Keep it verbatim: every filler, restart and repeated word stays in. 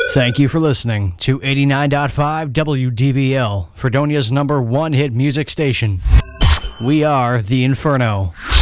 Thank you for listening to eighty-nine point five W D V L, Fredonia's number one hit music station. We are The Inferno.